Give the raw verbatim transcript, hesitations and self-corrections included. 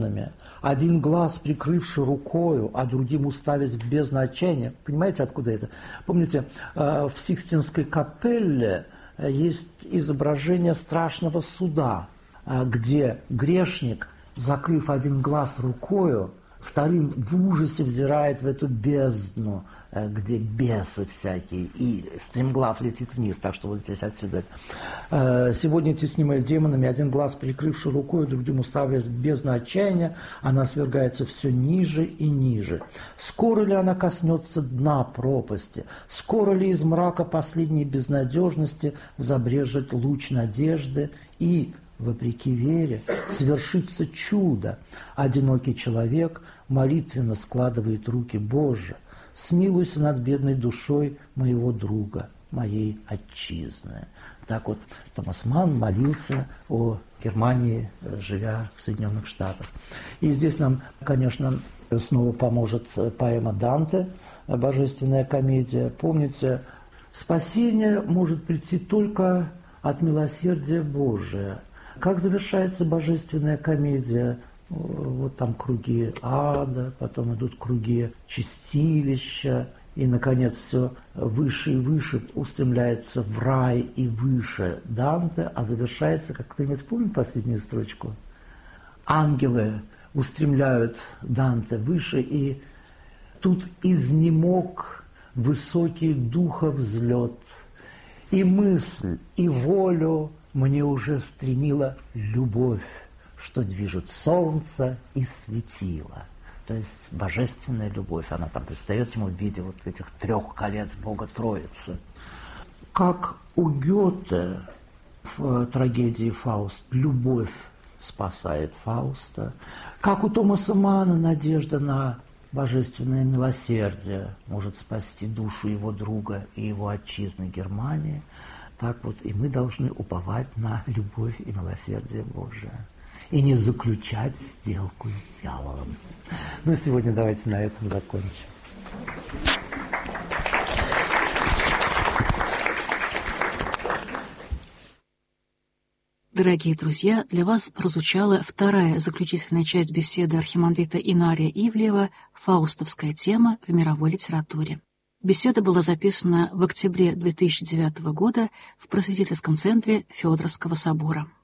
Один глаз прикрывший рукою, а другим уставясь в беззначение. Понимаете, откуда это? Помните, в Сикстинской капелле есть изображение страшного суда, где грешник, закрыв один глаз рукою, вторым в ужасе взирает в эту бездну, где бесы всякие, и стремглав летит вниз, так что вот здесь отсюда. Сегодня, теснимая демонами, один глаз прикрывший рукой, другим уставляясь в бездну отчаяния, она свергается все ниже и ниже. Скоро ли она коснется дна пропасти? Скоро ли из мрака последней безнадежности забрежет луч надежды и, вопреки вере, свершится чудо? Одинокий человек молитвенно складывает руки: Боже, смилуйся над бедной душой моего друга, моей отчизны. Так вот Томас Манн молился о Германии, живя в Соединенных Штатах. И здесь нам, конечно, снова поможет поэма Данте «Божественная комедия». Помните, спасение может прийти только от милосердия Божия. Как завершается божественная комедия? Вот там круги ада, потом идут круги чистилища, и, наконец, все выше и выше устремляется в рай и выше Данте, а завершается, как кто-нибудь помнит последнюю строчку? Ангелы устремляют Данте выше, и тут изнемог высокий духа взлет, и мысль, и волю мне уже стремила любовь, что движет солнце и светило. То есть божественная любовь, она там предстает ему в виде вот этих трех колец Бога Троицы. Как у Гёте в трагедии «Фауст» любовь спасает Фауста, как у Томаса Манна надежда на божественное милосердие может спасти душу его друга и его отчизны Германии, так вот и мы должны уповать на любовь и милосердие Божие и не заключать сделку с дьяволом. Ну, сегодня давайте на этом закончим. Дорогие друзья, для вас прозвучала вторая заключительная часть беседы архимандрита Инария Ивлеева «Фаустовская тема в мировой литературе». Беседа была записана в октябре две тысячи девятого года в Просветительском центре Феодоровского собора.